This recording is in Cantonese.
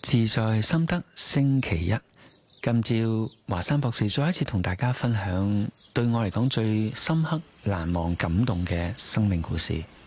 自在心得星期一，今朝華山博士再一次同大家分享對我嚟講最深刻、難忘、感動嘅生命故事。